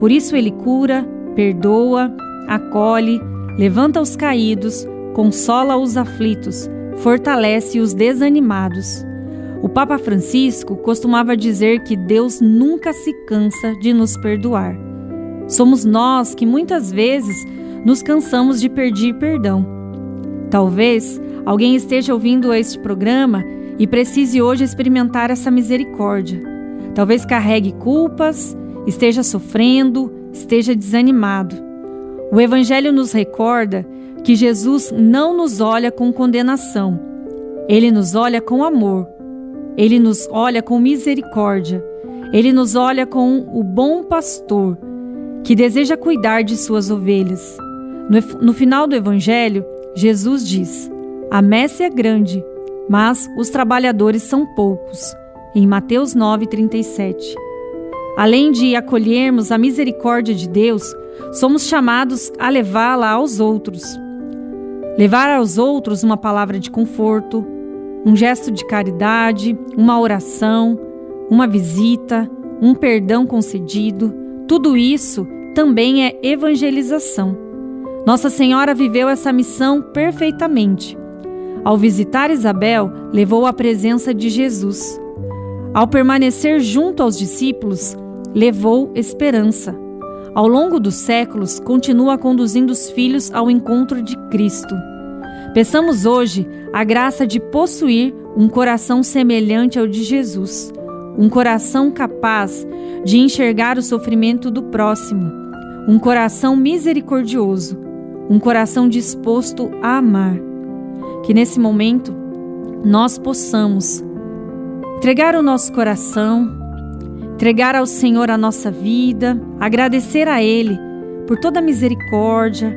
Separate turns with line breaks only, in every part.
Por isso ele cura, perdoa, acolhe, levanta os caídos, consola os aflitos, fortalece os desanimados. O Papa Francisco costumava dizer que Deus nunca se cansa de nos perdoar. Somos nós que muitas vezes nos cansamos de pedir perdão. Talvez alguém esteja ouvindo este programa e precise hoje experimentar essa misericórdia. Talvez carregue culpas, esteja sofrendo, esteja desanimado. O Evangelho nos recorda que Jesus não nos olha com condenação. Ele nos olha com amor. Ele nos olha com misericórdia. Ele nos olha com o bom pastor, que deseja cuidar de suas ovelhas. No final do Evangelho, Jesus diz: a messe é grande, mas os trabalhadores são poucos. Em Mateus 9:37. Além de acolhermos a misericórdia de Deus, somos chamados a levá-la aos outros. Levar aos outros uma palavra de conforto, um gesto de caridade, uma oração, uma visita, um perdão concedido, tudo isso também é evangelização. Nossa Senhora viveu essa missão perfeitamente. Ao visitar Isabel, levou a presença de Jesus. Ao permanecer junto aos discípulos, levou esperança. Ao longo dos séculos, continua conduzindo os filhos ao encontro de Cristo. Peçamos hoje a graça de possuir um coração semelhante ao de Jesus, um coração capaz de enxergar o sofrimento do próximo, um coração misericordioso, um coração disposto a amar. Que nesse momento nós possamos entregar o nosso coração, entregar ao Senhor a nossa vida, agradecer a Ele por toda a misericórdia,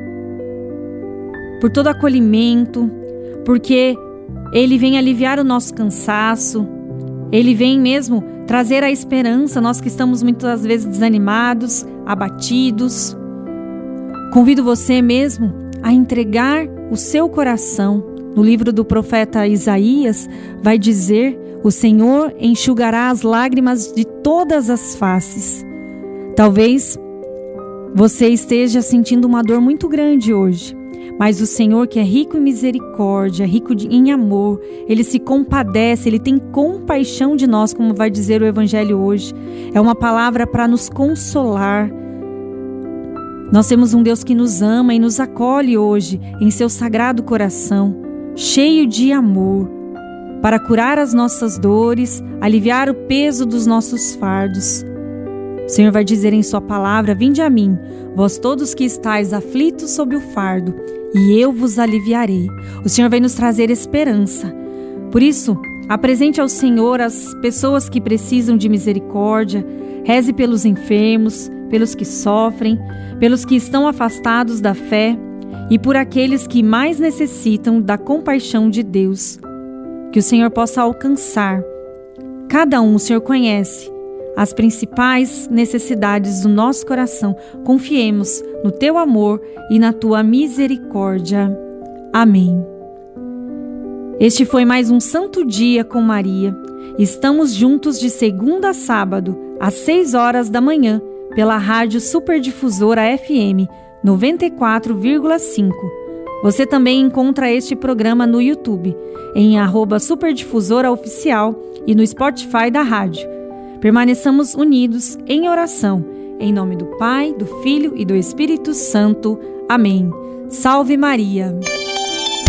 por todo acolhimento, porque Ele vem aliviar o nosso cansaço, Ele vem mesmo trazer a esperança, nós que estamos muitas vezes desanimados, abatidos. Convido você mesmo a entregar o seu coração. No livro do profeta Isaías, vai dizer: o Senhor enxugará as lágrimas de todas as faces. Talvez você esteja sentindo uma dor muito grande hoje, mas o Senhor, que é rico em misericórdia, em amor, Ele se compadece, Ele tem compaixão de nós, como vai dizer o Evangelho hoje. É uma palavra para nos consolar. Nós temos um Deus que nos ama e nos acolhe hoje em seu sagrado coração, cheio de amor, para curar as nossas dores, aliviar o peso dos nossos fardos. O Senhor vai dizer em sua palavra: vinde a mim, vós todos que estáis aflitos sob o fardo, e eu vos aliviarei. O Senhor vai nos trazer esperança. Por isso, apresente ao Senhor as pessoas que precisam de misericórdia, reze pelos enfermos, pelos que sofrem, pelos que estão afastados da fé e por aqueles que mais necessitam da compaixão de Deus. Que o Senhor possa alcançar. Cada um, o Senhor conhece as principais necessidades do nosso coração. Confiemos no Teu amor e na Tua misericórdia. Amém. Este foi mais um Santo Dia com Maria. Estamos juntos de segunda a sábado, às 6 horas da manhã, pela Rádio Superdifusora FM 94,5. Você também encontra este programa no YouTube, em @superdifusoraoficial e no Spotify da rádio. Permaneçamos unidos em oração, em nome do Pai, do Filho e do Espírito Santo. Amém. Salve Maria!